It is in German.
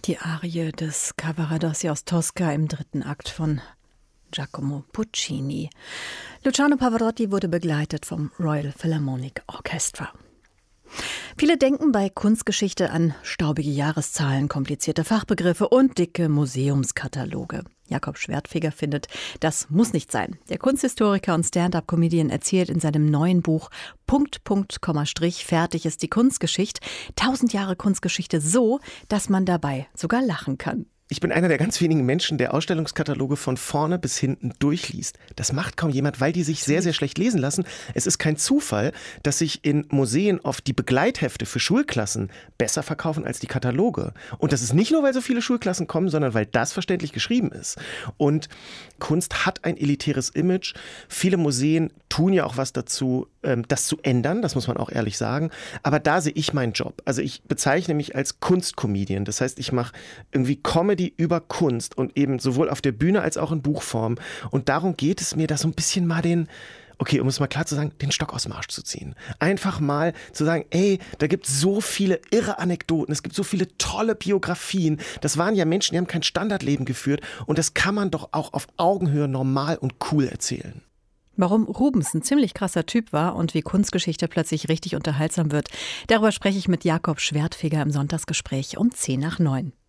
Die Arie des Cavaradossi aus Tosca im 3. Akt von Giacomo Puccini. Luciano Pavarotti wurde begleitet vom Royal Philharmonic Orchestra. Viele denken bei Kunstgeschichte an staubige Jahreszahlen, komplizierte Fachbegriffe und dicke Museumskataloge. Jakob Schwertfeger findet, das muss nicht sein. Der Kunsthistoriker und Stand-up-Comedian erzählt in seinem neuen Buch .. fertig ist die Kunstgeschichte. 1000 Jahre Kunstgeschichte so, dass man dabei sogar lachen kann. Ich bin einer der ganz wenigen Menschen, der Ausstellungskataloge von vorne bis hinten durchliest. Das macht kaum jemand, weil die sich sehr, sehr schlecht lesen lassen. Es ist kein Zufall, dass sich in Museen oft die Begleithefte für Schulklassen besser verkaufen als die Kataloge. Und das ist nicht nur, weil so viele Schulklassen kommen, sondern weil das verständlich geschrieben ist. Und Kunst hat ein elitäres Image. Viele Museen tun ja auch was dazu, das zu ändern, das muss man auch ehrlich sagen. Aber da sehe ich meinen Job. Also ich bezeichne mich als Kunstcomedian. Das heißt, ich mache irgendwie Comedy über Kunst und eben sowohl auf der Bühne als auch in Buchform. Und darum geht es mir, da so ein bisschen mal um es mal klar zu sagen, den Stock aus dem Arsch zu ziehen. Einfach mal zu sagen, ey, da gibt es so viele irre Anekdoten, es gibt so viele tolle Biografien. Das waren ja Menschen, die haben kein Standardleben geführt. Und das kann man doch auch auf Augenhöhe normal und cool erzählen. Warum Rubens ein ziemlich krasser Typ war und wie Kunstgeschichte plötzlich richtig unterhaltsam wird, darüber spreche ich mit Jakob Schwertfeger im Sonntagsgespräch um 8:50.